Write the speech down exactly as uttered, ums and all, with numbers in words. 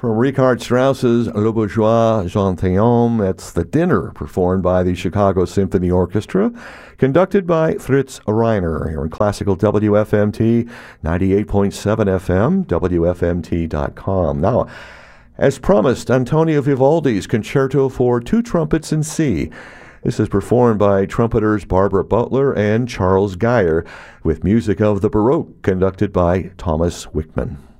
From Richard Strauss's Le Bourgeois Gentilhomme, that's The Dinner, performed by the Chicago Symphony Orchestra, conducted by Fritz Reiner, here in classical W F M T, ninety-eight point seven F M, W F M T dot com. Now, as promised, Antonio Vivaldi's Concerto for Two Trumpets in C. This is performed by trumpeters Barbara Butler and Charles Geyer, with music of the Baroque conducted by Thomas Wickman.